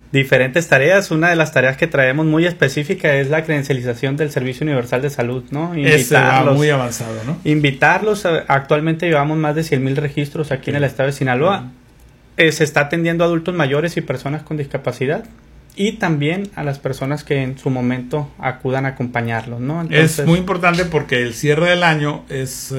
diferentes tareas. Una de las tareas que traemos muy específica es la credencialización del Servicio Universal de Salud, ¿no? Invitarlos, muy avanzado, ¿no? Invitarlos. Actualmente llevamos más de 100,000 registros aquí en el estado de Sinaloa. Se está atendiendo a adultos mayores y personas con discapacidad, y también a las personas que en su momento acudan a acompañarlos, ¿no? Entonces, es muy importante porque el cierre del año es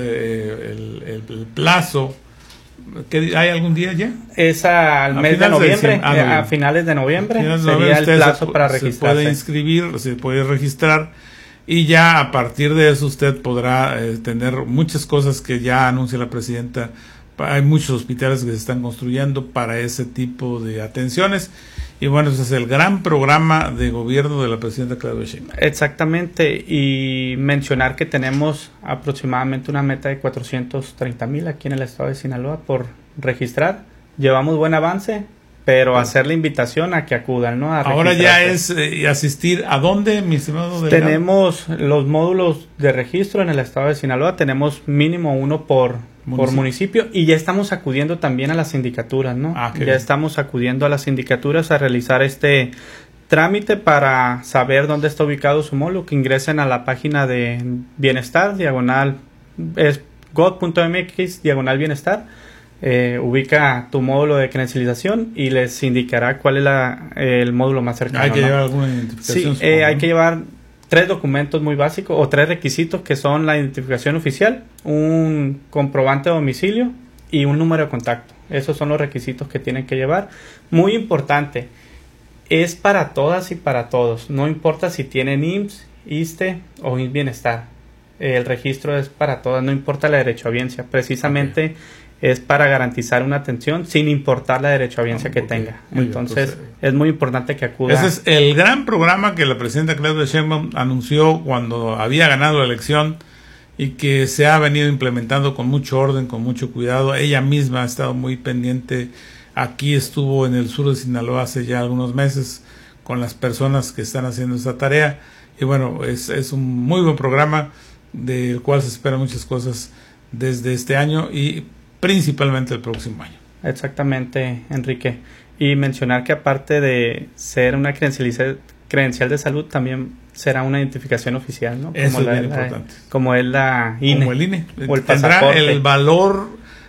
el plazo. ¿Hay algún día ya? Es al mes de noviembre, a finales de noviembre sería el plazo para registrarse. Se puede inscribir, se puede registrar, y ya a partir de eso usted podrá tener muchas cosas que ya anuncia la presidenta. Hay muchos hospitales que se están construyendo para ese tipo de atenciones, y bueno, ese es el gran programa de gobierno de la presidenta Claudia Sheinbaum. Exactamente, y mencionar que tenemos aproximadamente una meta de 430,000 aquí en el estado de Sinaloa por registrar. Llevamos buen avance, pero hacer la invitación a que acudan, ¿no? Ahora ya es asistir. ¿A dónde, mi estimado delegado? Tenemos los módulos de registro en el estado de Sinaloa, tenemos mínimo uno por municipio, y ya estamos acudiendo también a las sindicaturas, ¿no? Ya estamos acudiendo a las sindicaturas a realizar este trámite para saber dónde está ubicado su módulo, que ingresen a la página de Bienestar, es gov.mx/bienestar, ubica tu módulo de credencialización y les indicará cuál es el módulo más cercano. ¿Hay que llevar alguna identificación? Sí, hay que llevar 3 documentos muy básicos, o 3 requisitos, que son la identificación oficial, un comprobante de domicilio y un número de contacto. Esos son los requisitos que tienen que llevar. Muy importante, es para todas y para todos. No importa si tienen IMSS, ISSSTE o IMSS Bienestar. El registro es para todas, no importa la derechohabiencia. Precisamente es para garantizar una atención sin importar la derechohabiencia que tenga. Entonces, es muy importante que acuda. Ese es el gran programa que la presidenta Claudia Sheinbaum anunció cuando había ganado la elección, y que se ha venido implementando con mucho orden, con mucho cuidado. Ella misma ha estado muy pendiente. Aquí estuvo en el sur de Sinaloa hace ya algunos meses con las personas que están haciendo esta tarea, y bueno, es un muy buen programa del cual se esperan muchas cosas desde este año y principalmente el próximo año. Exactamente, Enrique. Y mencionar que aparte de ser una credencial de salud, también será una identificación oficial, ¿no? Eso es bien importante. Como es la INE. Como el INE. O el tendrá pasaporte. El valor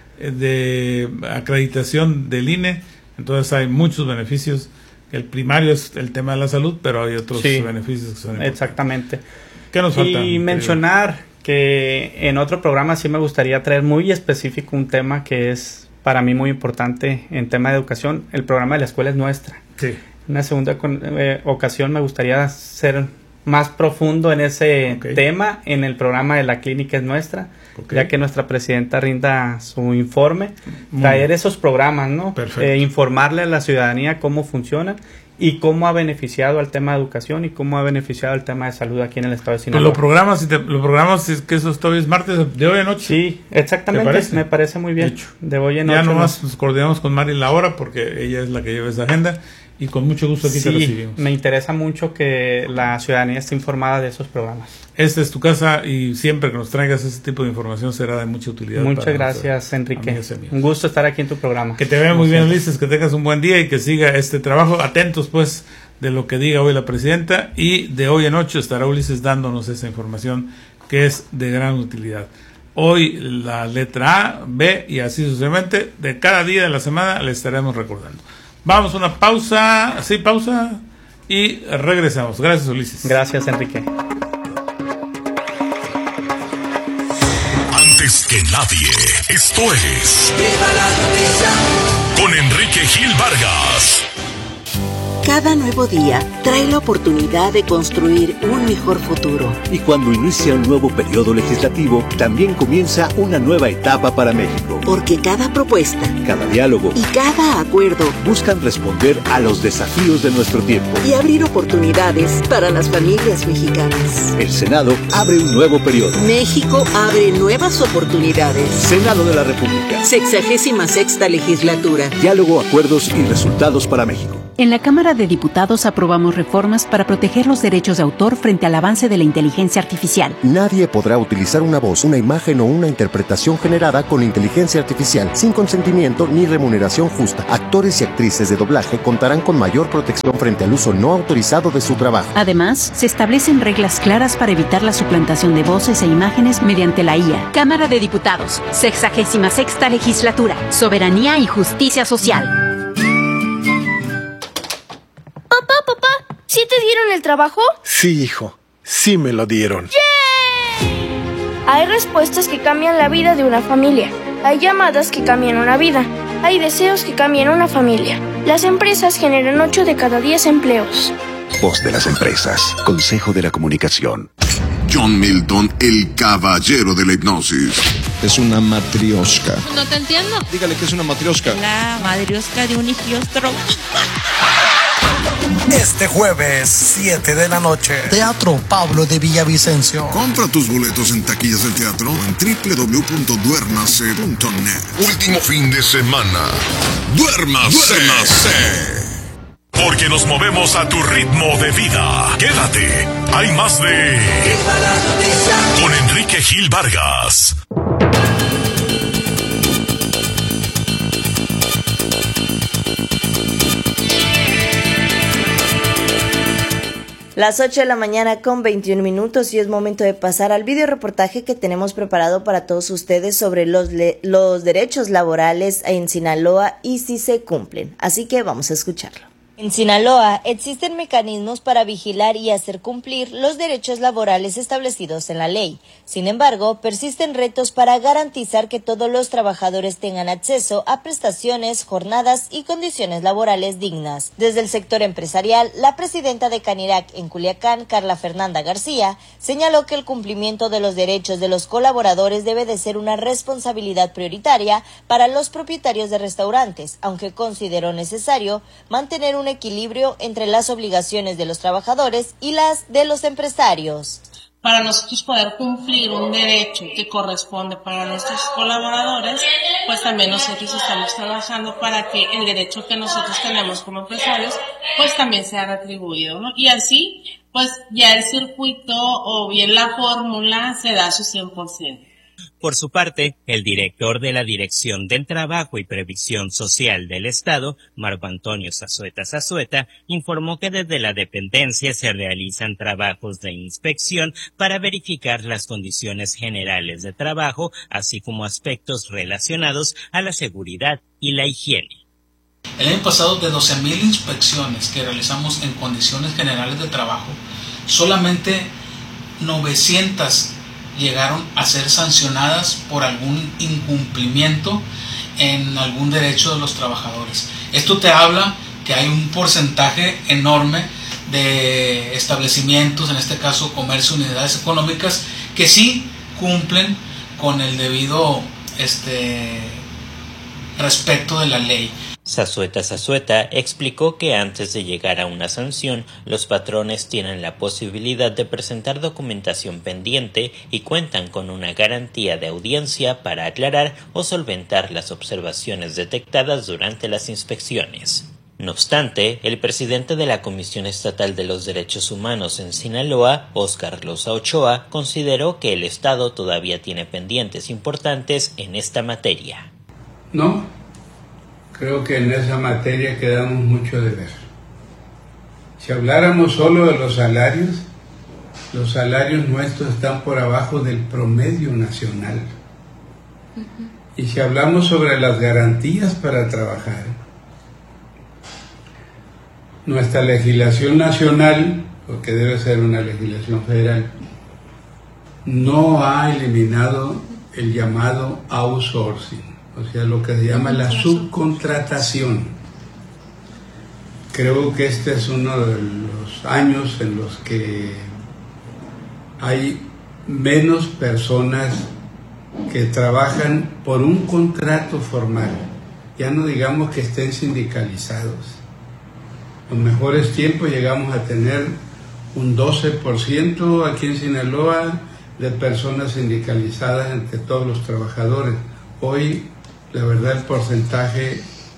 de acreditación del INE. Entonces hay muchos beneficios. El primario es el tema de la salud, pero hay otros beneficios que son importantes. Exactamente. ¿Qué nos falta? Y mencionar que en otro programa sí me gustaría traer muy específico un tema que es para mí muy importante en tema de educación. El programa de La Escuela es Nuestra. Sí. Una segunda ocasión me gustaría ser más profundo en ese tema en el programa de La Clínica es Nuestra, ya que nuestra presidenta rinda su informe, traer esos programas, ¿no? Informarle a la ciudadanía cómo funciona y cómo ha beneficiado al tema de educación y cómo ha beneficiado al tema de salud aquí en el estado de Sinaloa. Los programas que eso todavía es martes de hoy en noche. Sí, exactamente, me parece muy bien. De hoy en noche. Ya nomás nos coordinamos con Mari Laura, porque ella es la que lleva esa agenda, y con mucho gusto aquí te recibimos. Me interesa mucho que la ciudadanía esté informada de esos programas. Esta es tu casa, y siempre que nos traigas ese tipo de información será de mucha utilidad. Muchas gracias, Enrique. Un gusto estar aquí en tu programa. Que te vea muy bien, Ulises, que tengas un buen día y que siga este trabajo. Atentos pues de lo que diga hoy la presidenta, y de hoy en 8 estará Ulises dándonos esa información que es de gran utilidad. Hoy la letra A, B y así sucesivamente, de cada día de la semana le estaremos recordando. Vamos a una pausa, y regresamos. Gracias, Ulises. Gracias, Enrique. Antes que nadie, esto es ¡Viva la Noticia! Con Enrique Gil Vargas. Cada nuevo día trae la oportunidad de construir un mejor futuro. Y cuando inicia un nuevo periodo legislativo, también comienza una nueva etapa para México. Porque cada propuesta, cada diálogo y cada acuerdo buscan responder a los desafíos de nuestro tiempo y abrir oportunidades para las familias mexicanas. El Senado abre un nuevo periodo. México abre nuevas oportunidades. Senado de la República. 66ª legislatura. Diálogo, acuerdos y resultados para México. En la Cámara de Diputados aprobamos reformas para proteger los derechos de autor frente al avance de la inteligencia artificial. Nadie podrá utilizar una voz, una imagen o una interpretación generada con inteligencia artificial sin consentimiento ni remuneración justa. Actores y actrices de doblaje contarán con mayor protección frente al uso no autorizado de su trabajo. Además, se establecen reglas claras para evitar la suplantación de voces e imágenes mediante la IA. Cámara de Diputados, 66ª Legislatura, Soberanía y Justicia Social. Papá, ¿sí te dieron el trabajo? Sí, hijo, sí me lo dieron. ¡Yay! Hay respuestas que cambian la vida de una familia. Hay llamadas que cambian una vida. Hay deseos que cambian una familia. Las empresas generan 8 de cada 10 empleos. Voz de las empresas. Consejo de la Comunicación. John Milton, el caballero de la hipnosis. Es una matrioshka. No te entiendo. Dígale que es una matrioshka. La matrioshka de un higiostro. Este jueves, 7 de la noche, Teatro Pablo de Villavicencio. Compra tus boletos en taquillas del teatro o en www.duernase.net. Último fin de semana. ¡Duérmase! Porque nos movemos a tu ritmo de vida. Quédate. Hay más de... Con Enrique Gil Vargas. Las 8 de la mañana con 21 minutos y es momento de pasar al video reportaje que tenemos preparado para todos ustedes sobre los derechos laborales en Sinaloa y si se cumplen. Así que vamos a escucharlo. En Sinaloa existen mecanismos para vigilar y hacer cumplir los derechos laborales establecidos en la ley. Sin embargo, persisten retos para garantizar que todos los trabajadores tengan acceso a prestaciones, jornadas y condiciones laborales dignas. Desde el sector empresarial, la presidenta de Canirac en Culiacán, Carla Fernanda García, señaló que el cumplimiento de los derechos de los colaboradores debe de ser una responsabilidad prioritaria para los propietarios de restaurantes, aunque consideró necesario mantener un equilibrio entre las obligaciones de los trabajadores y las de los empresarios. Para nosotros poder cumplir un derecho que corresponde para nuestros colaboradores, pues también nosotros estamos trabajando para que el derecho que nosotros tenemos como empresarios, pues también sea retribuido, ¿no? Y así, pues ya el circuito o bien la fórmula se da a su 100%. Por su parte, el director de la Dirección del Trabajo y Previsión Social del Estado, Marco Antonio Zazueta, informó que desde la dependencia se realizan trabajos de inspección para verificar las condiciones generales de trabajo, así como aspectos relacionados a la seguridad y la higiene. El año pasado, de 12,000 inspecciones que realizamos en condiciones generales de trabajo, solamente 900 llegaron a ser sancionadas por algún incumplimiento en algún derecho de los trabajadores. Esto te habla que hay un porcentaje enorme de establecimientos, en este caso comercio, unidades económicas, que sí cumplen con el debido respeto de la ley. Zazueta explicó que antes de llegar a una sanción, los patrones tienen la posibilidad de presentar documentación pendiente y cuentan con una garantía de audiencia para aclarar o solventar las observaciones detectadas durante las inspecciones. No obstante, el presidente de la Comisión Estatal de los Derechos Humanos en Sinaloa, Óscar Loza Ochoa, consideró que el Estado todavía tiene pendientes importantes en esta materia. No. Creo que en esa materia quedamos mucho de ver. Si habláramos solo de los salarios nuestros están por abajo del promedio nacional. Y si hablamos sobre las garantías para trabajar, nuestra legislación nacional, porque debe ser una legislación federal, no ha eliminado el llamado outsourcing. O sea, lo que se llama la subcontratación. Creo que este es uno de los años en los que hay menos personas que trabajan por un contrato formal. Ya no digamos que estén sindicalizados. En los mejores tiempos llegamos a tener un 12% aquí en Sinaloa de personas sindicalizadas entre todos los trabajadores. Hoy, la verdad, el porcentaje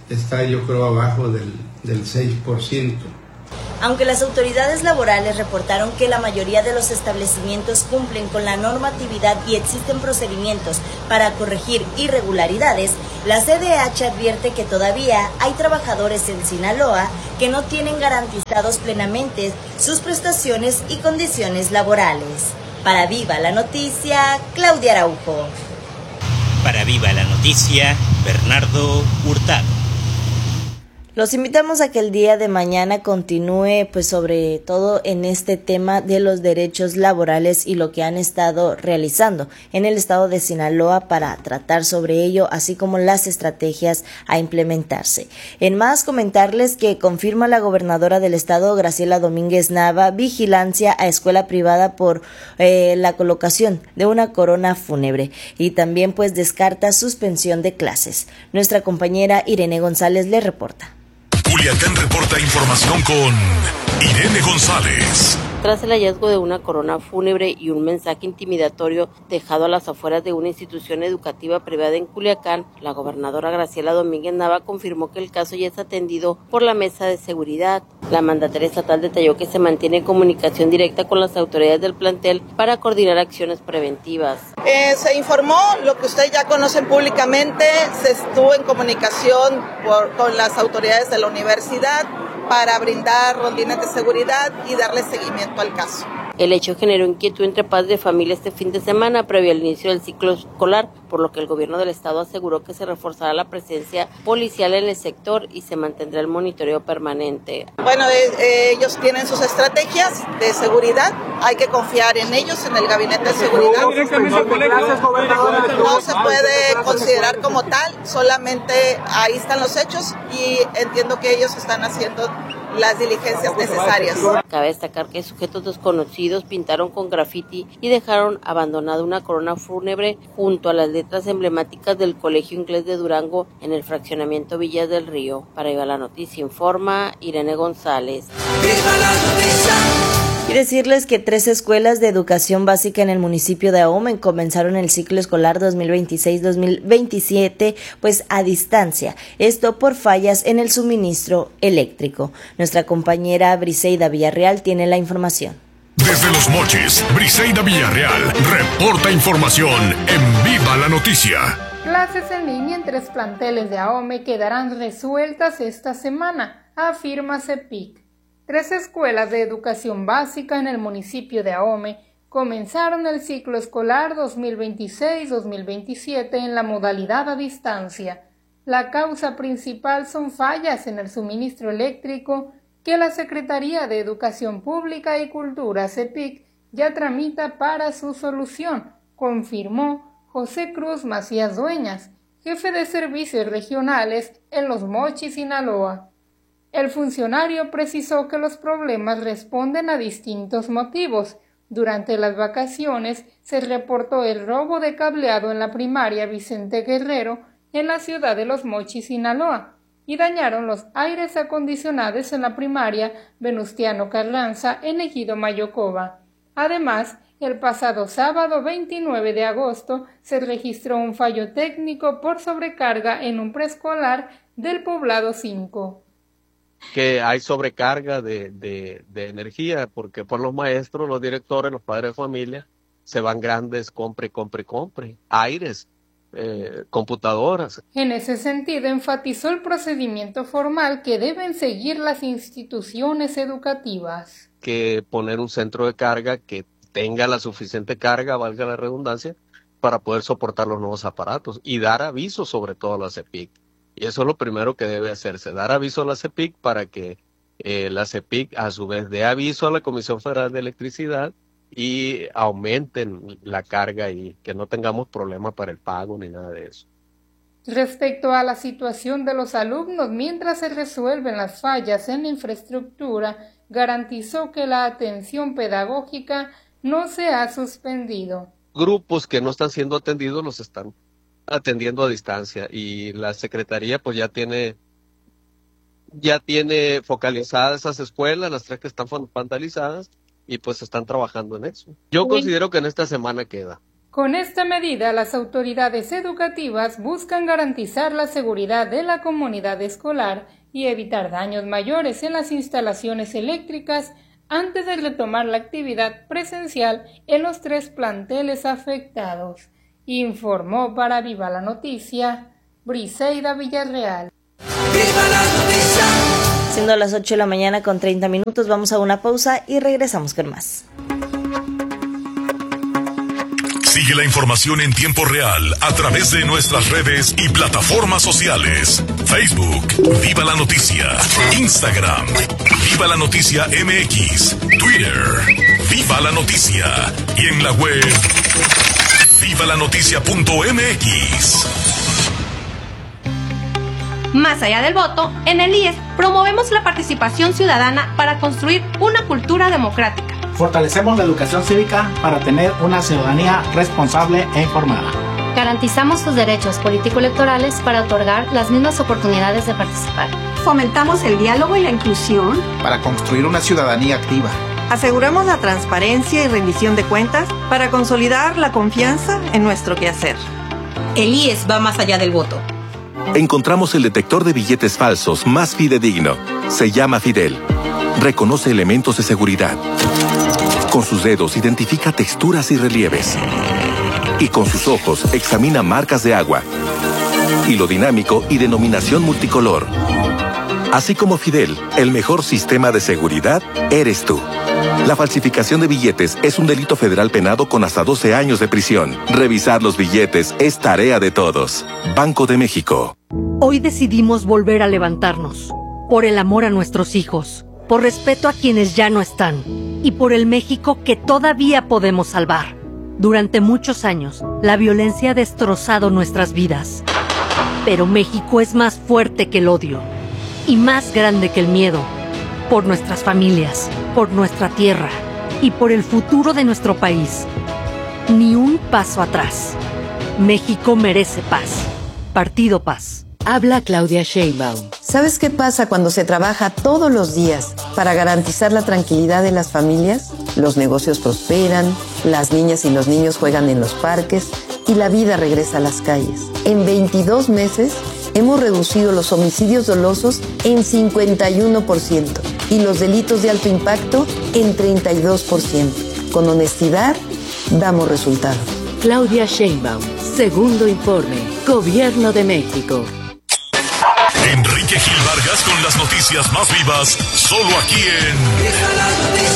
está yo creo abajo del 6%. Aunque las autoridades laborales reportaron que la mayoría de los establecimientos cumplen con la normatividad y existen procedimientos para corregir irregularidades, la CDH advierte que todavía hay trabajadores en Sinaloa que no tienen garantizados plenamente sus prestaciones y condiciones laborales. Para Viva la Noticia, Claudia Araujo. Para Viva la Noticia, Bernardo Hurtado. Los invitamos a que el día de mañana continúe, pues sobre todo en este tema de los derechos laborales y lo que han estado realizando en el estado de Sinaloa para tratar sobre ello, así como las estrategias a implementarse. En más, comentarles que confirma la gobernadora del estado, Graciela Domínguez Nava, vigilancia a escuela privada por la colocación de una corona fúnebre y también pues descarta suspensión de clases. Nuestra compañera Irene González le reporta. Culiacán reporta información con Irene González. Tras el hallazgo de una corona fúnebre y un mensaje intimidatorio dejado a las afueras de una institución educativa privada en Culiacán, la gobernadora Graciela Domínguez Nava confirmó que el caso ya es atendido por la mesa de seguridad. La mandataria estatal detalló que se mantiene en comunicación directa con las autoridades del plantel para coordinar acciones preventivas. Se informó lo que ustedes ya conocen públicamente, se estuvo en comunicación con las autoridades de la universidad para brindar rondines de seguridad y darle seguimiento al caso. El hecho generó inquietud entre padres de familia este fin de semana previo al inicio del ciclo escolar, por lo que el gobierno del estado aseguró que se reforzará la presencia policial en el sector y se mantendrá el monitoreo permanente. Bueno, ellos tienen sus estrategias de seguridad, hay que confiar en ellos, en el gabinete de seguridad. No se puede considerar como tal, solamente ahí están los hechos y entiendo que ellos están haciendo las diligencias necesarias. Cabe destacar que sujetos desconocidos pintaron con grafiti y dejaron abandonada una corona fúnebre junto a las letras emblemáticas del Colegio Inglés de Durango en el fraccionamiento Villas del Río. Para Viva la Noticia informa Irene González. ¡Viva la noticia! Y decirles que 3 escuelas de educación básica en el municipio de Ahome comenzaron el ciclo escolar 2026-2027 pues a distancia, esto por fallas en el suministro eléctrico. Nuestra compañera Briseida Villarreal tiene la información. Desde Los Mochis, Briseida Villarreal reporta información en Viva la Noticia. Clases en línea en 3 planteles de Ahome quedarán resueltas esta semana, afirma CEPIC. 3 escuelas de educación básica en el municipio de Ahome comenzaron el ciclo escolar 2026-2027 en la modalidad a distancia. La causa principal son fallas en el suministro eléctrico que la Secretaría de Educación Pública y Cultura, CEPIC, ya tramita para su solución, confirmó José Cruz Macías Dueñas, jefe de servicios regionales en Los Mochis, Sinaloa. El funcionario precisó que los problemas responden a distintos motivos. Durante las vacaciones se reportó el robo de cableado en la primaria Vicente Guerrero en la ciudad de Los Mochis, Sinaloa, y dañaron los aires acondicionados en la primaria Venustiano Carranza en Ejido Mayocoba. Además, el pasado sábado 29 de agosto se registró un fallo técnico por sobrecarga en un preescolar del Poblado 5. Que hay sobrecarga de energía, porque por los maestros, los directores, los padres de familia, se van grandes, compre, aires, computadoras. En ese sentido, enfatizó el procedimiento formal que deben seguir las instituciones educativas. Que poner un centro de carga que tenga la suficiente carga, valga la redundancia, para poder soportar los nuevos aparatos y dar aviso sobre todo a la CEPIC. Y eso es lo primero que debe hacerse, dar aviso a la CEPIC para que la CEPIC a su vez dé aviso a la Comisión Federal de Electricidad y aumenten la carga y que no tengamos problemas para el pago ni nada de eso. Respecto a la situación de los alumnos mientras se resuelven las fallas en la infraestructura, garantizó que la atención pedagógica no se ha suspendido. Grupos que no están siendo atendidos los están atendiendo a distancia y la Secretaría pues ya tiene focalizadas esas escuelas, las 3 que están vandalizadas y pues están trabajando en eso. Yo considero que en esta semana queda. Con esta medida, las autoridades educativas buscan garantizar la seguridad de la comunidad escolar y evitar daños mayores en las instalaciones eléctricas antes de retomar la actividad presencial en los 3 planteles afectados. Informó para Viva la Noticia, Briseida Villarreal. ¡Viva la noticia! Siendo las 8 de la mañana con 30 minutos, vamos a una pausa y regresamos con más. Sigue la información en tiempo real a través de nuestras redes y plataformas sociales. Facebook, Viva la Noticia. Instagram, Viva la Noticia MX. Twitter, Viva la Noticia. Y en la web, vivalanoticia.mx. Más allá del voto, en el IES promovemos la participación ciudadana para construir una cultura democrática. Fortalecemos la educación cívica para tener una ciudadanía responsable e informada. Garantizamos sus derechos político-electorales para otorgar las mismas oportunidades de participar. Fomentamos el diálogo y la inclusión para construir una ciudadanía activa. Aseguramos la transparencia y rendición de cuentas para consolidar la confianza en nuestro quehacer. El IES va más allá del voto. Encontramos el detector de billetes falsos más fidedigno. Se llama Fidel. Reconoce elementos de seguridad. Con sus dedos identifica texturas y relieves. Y con sus ojos examina marcas de agua. Hilo dinámico y denominación multicolor. Así como Fidel, el mejor sistema de seguridad eres tú. La falsificación de billetes es un delito federal penado con hasta 12 años de prisión. Revisar los billetes es tarea de todos. Banco de México. Hoy decidimos volver a levantarnos. Por el amor a nuestros hijos. Por respeto a quienes ya no están. Y por el México que todavía podemos salvar. Durante muchos años, la violencia ha destrozado nuestras vidas. Pero México es más fuerte que el odio. Y más grande que el miedo. Por nuestras familias, por nuestra tierra y por el futuro de nuestro país. Ni un paso atrás. México merece paz. Partido Paz. Habla Claudia Sheinbaum. ¿Sabes qué pasa cuando se trabaja todos los días para garantizar la tranquilidad de las familias? Los negocios prosperan, las niñas y los niños juegan en los parques y la vida regresa a las calles. En 22 meses hemos reducido los homicidios dolosos en 51% y los delitos de alto impacto en 32%. Con honestidad, damos resultados. Claudia Sheinbaum, segundo informe, Gobierno de México. Enrique Gil Vargas con las noticias más vivas, solo aquí en Viva la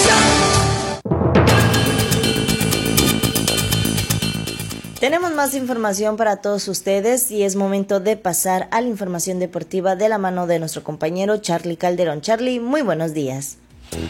Noticia. Tenemos más información para todos ustedes y es momento de pasar a la información deportiva de la mano de nuestro compañero Charlie Calderón. Charlie, muy buenos días.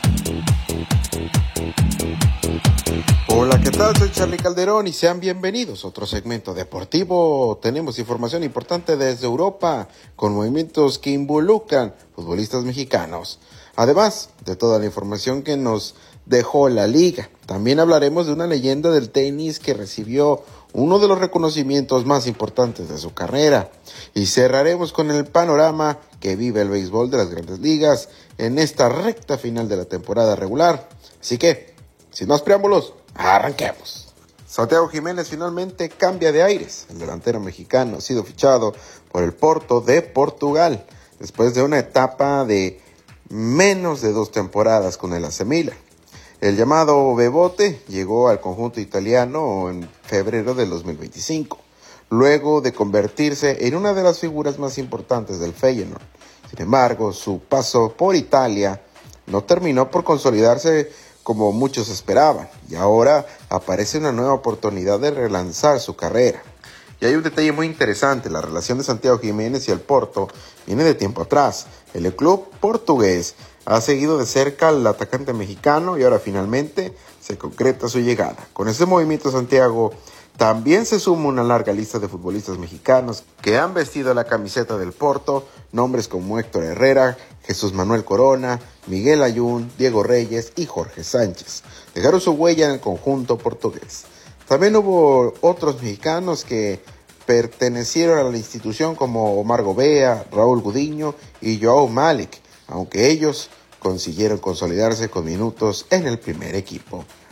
Hola, ¿qué tal? Soy Charlie Calderón y sean bienvenidos a otro segmento deportivo. Tenemos información importante desde Europa con movimientos que involucran futbolistas mexicanos. Además de toda la información que nos dejó la liga, también hablaremos de una leyenda del tenis que recibió uno de los reconocimientos más importantes de su carrera. Y cerraremos con el panorama que vive el béisbol de las grandes ligas en esta recta final de la temporada regular. Así que, sin más preámbulos, arranquemos. Santiago Jiménez finalmente cambia de aires. El delantero mexicano ha sido fichado por el Porto de Portugal después de una etapa de menos de 2 temporadas con el AC Milan. El llamado Bebote llegó al conjunto italiano en febrero del 2025, luego de convertirse en una de las figuras más importantes del Feyenoord. Sin embargo, su paso por Italia no terminó por consolidarse como muchos esperaban, y ahora aparece una nueva oportunidad de relanzar su carrera. Y hay un detalle muy interesante: la relación de Santiago Jiménez y el Porto viene de tiempo atrás. El club portugués ha seguido de cerca al atacante mexicano y ahora finalmente se concreta su llegada. Con este movimiento, Santiago también se suma una larga lista de futbolistas mexicanos que han vestido la camiseta del Porto, nombres como Héctor Herrera, Jesús Manuel Corona, Miguel Ayun, Diego Reyes y Jorge Sánchez. Dejaron su huella en el conjunto portugués. También hubo otros mexicanos que pertenecieron a la institución como Omar Gobea, Raúl Gudiño y Joao Malik, aunque ellos consiguieron consolidarse con minutos en el primer equipo.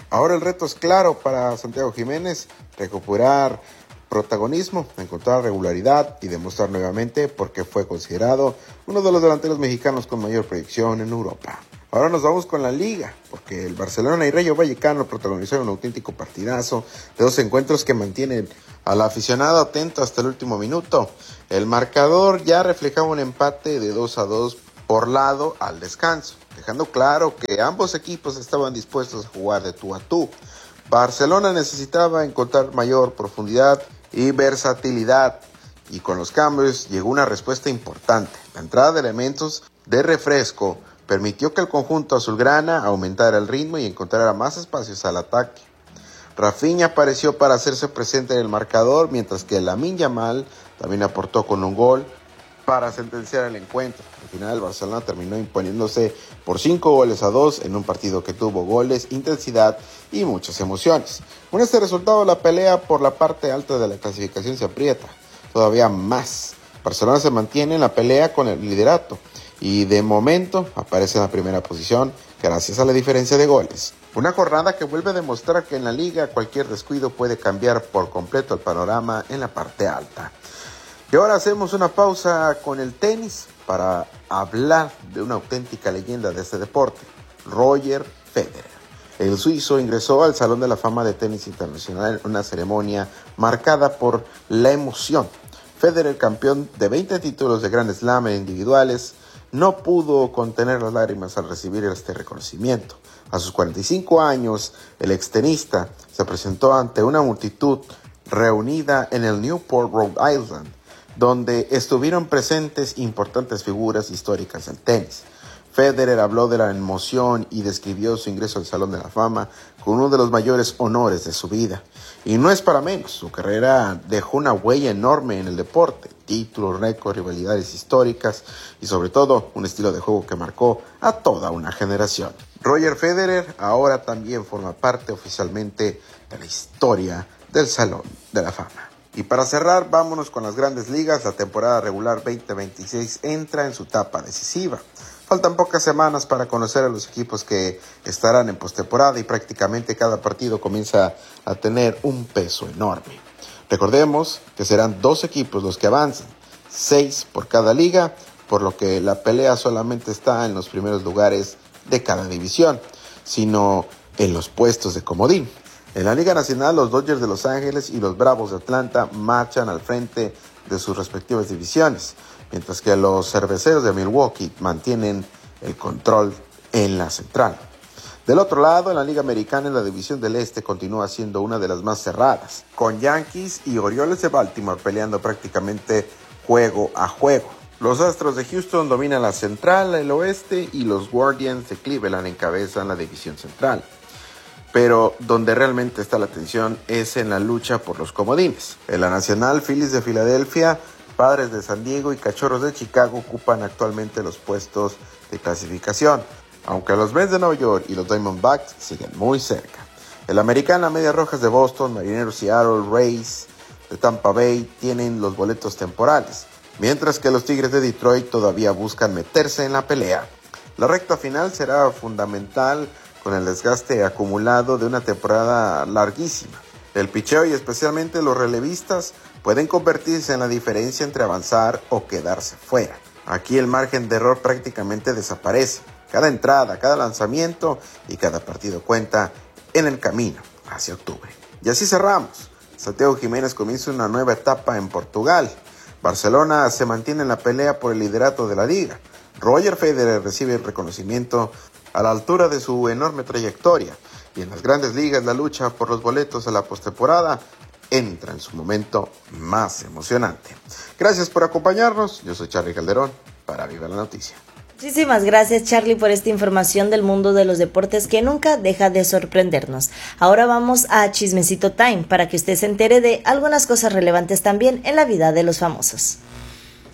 Ahora el reto es claro para Santiago Jiménez, recuperar protagonismo, encontrar regularidad y demostrar nuevamente por qué fue considerado uno de los delanteros mexicanos con mayor proyección en Europa. Ahora nos vamos con la Liga, porque el Barcelona y Rayo Vallecano protagonizaron un auténtico partidazo de dos encuentros que mantienen al aficionado atento hasta el último minuto. El marcador ya reflejaba un empate de 2-2 por lado al descanso, dejando claro que ambos equipos estaban dispuestos a jugar de tú a tú. Barcelona necesitaba encontrar mayor profundidad y versatilidad, y con los cambios llegó una respuesta importante. La entrada de elementos de refresco permitió que el conjunto azulgrana aumentara el ritmo y encontrara más espacios al ataque. Rafinha apareció para hacerse presente en el marcador, mientras que Lamine Yamal también aportó con un gol para sentenciar el encuentro. Al final el Barcelona terminó imponiéndose por 5-2 en un partido que tuvo goles, intensidad y muchas emociones. Con este resultado la pelea por la parte alta de la clasificación se aprieta todavía más. Barcelona se mantiene en la pelea con el liderato y de momento aparece en la primera posición gracias a la diferencia de goles. Una jornada que vuelve a demostrar que en la liga cualquier descuido puede cambiar por completo el panorama en la parte alta. Y ahora hacemos una pausa con el tenis para hablar de una auténtica leyenda de este deporte, Roger Federer. El suizo ingresó al Salón de la Fama de Tenis Internacional en una ceremonia marcada por la emoción. Federer, campeón de 20 títulos de Grand Slam en individuales, no pudo contener las lágrimas al recibir este reconocimiento. A sus 45 años, el extenista se presentó ante una multitud reunida en el Newport, Rhode Island, donde estuvieron presentes importantes figuras históricas del tenis. Federer habló de la emoción y describió su ingreso al Salón de la Fama con uno de los mayores honores de su vida. Y no es para menos, su carrera dejó una huella enorme en el deporte, títulos, récords, rivalidades históricas y sobre todo un estilo de juego que marcó a toda una generación. Roger Federer ahora también forma parte oficialmente de la historia del Salón de la Fama. Y para cerrar, vámonos con las grandes ligas. La temporada regular 2026 entra en su etapa decisiva. Faltan pocas semanas para conocer a los equipos que estarán en postemporada y prácticamente cada partido comienza a tener un peso enorme. Recordemos que serán 2 equipos los que avancen, 6 por cada liga, por lo que la pelea solamente está en los primeros lugares de cada división, sino en los puestos de comodín. En la Liga Nacional, los Dodgers de Los Ángeles y los Bravos de Atlanta marchan al frente de sus respectivas divisiones, mientras que los Cerveceros de Milwaukee mantienen el control en la central. Del otro lado, en la Liga Americana, en la División del Este continúa siendo una de las más cerradas, con Yankees y Orioles de Baltimore peleando prácticamente juego a juego. Los Astros de Houston dominan la central, el oeste, y los Guardians de Cleveland encabezan la división central. Pero donde realmente está la atención es en la lucha por los comodines. En la Nacional, Phillies de Filadelfia, Padres de San Diego y Cachorros de Chicago ocupan actualmente los puestos de clasificación, aunque los Mets de Nueva York y los Diamondbacks siguen muy cerca. En la Americana, Medias Rojas de Boston, Marineros Seattle, Rays de Tampa Bay tienen los boletos temporales, mientras que los Tigres de Detroit todavía buscan meterse en la pelea. La recta final será fundamental con el desgaste acumulado de una temporada larguísima. El picheo y especialmente los relevistas pueden convertirse en la diferencia entre avanzar o quedarse fuera. Aquí el margen de error prácticamente desaparece. Cada entrada, cada lanzamiento y cada partido cuenta en el camino hacia octubre. Y así cerramos. Santiago Jiménez comienza una nueva etapa en Portugal. Barcelona se mantiene en la pelea por el liderato de la liga. Roger Federer recibe el reconocimiento a la altura de su enorme trayectoria. Y en las grandes ligas la lucha por los boletos a la postemporada entra en su momento más emocionante. Gracias por acompañarnos. Yo soy Charly Calderón para Viva la Noticia. Muchísimas gracias, Charly, por esta información del mundo de los deportes que nunca deja de sorprendernos. Ahora vamos a Chismecito Time para que usted se entere de algunas cosas relevantes también en la vida de los famosos.